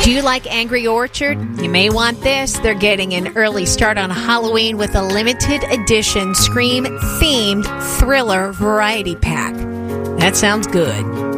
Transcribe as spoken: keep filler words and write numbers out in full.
Do you like Angry Orchard? You may want this. They're getting an early start on Halloween with a limited edition Scream-themed thriller variety pack. That sounds good.